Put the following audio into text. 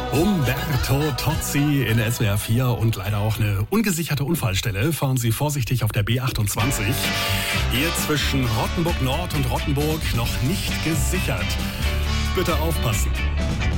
Umberto Tozzi in SWR 4 und leider auch eine ungesicherte Unfallstelle. Fahren Sie vorsichtig auf der B28. Hier zwischen Rottenburg Nord und Rottenburg noch nicht gesichert. Bitte aufpassen.